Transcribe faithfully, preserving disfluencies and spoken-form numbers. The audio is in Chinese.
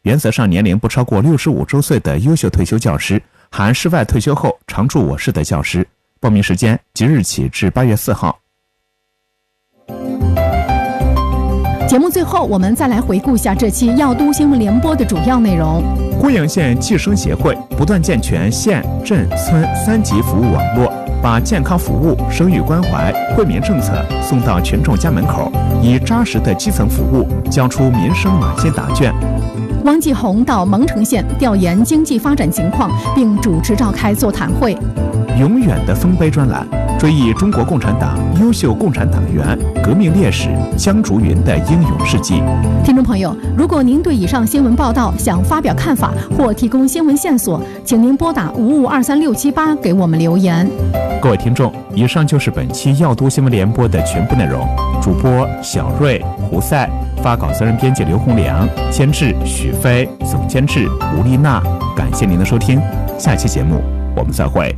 原则上年龄不超过六十五周岁的优秀退休教师，含室外退休后常驻我市的教师。报名时间即日起至八月四号。 节目最后，我们再来回顾一下这期药都新闻联播的主要内容。 贵阳县计生协会不断健全县、镇、村三级服务网络，把健康服务、生育关怀、惠民政策送到群众家门口，以扎实的基层服务交出民生暖心答卷。 汪继红到蒙城县调研经济发展情况，并主持召开座谈会。 永远的丰碑专栏追忆中国共产党优秀共产党员、革命烈士江竹云的英勇事迹。 听众朋友，如果您对以上新闻报道想发表看法或提供新闻线索，请您拨打五五二三六七八给我们留言。 各位听众，以上就是本期药都新闻联播的全部内容。主播小瑞、胡赛，发稿责任编辑刘洪良，监制许飞，总监制吴丽娜。感谢您的收听，下期节目我们再会。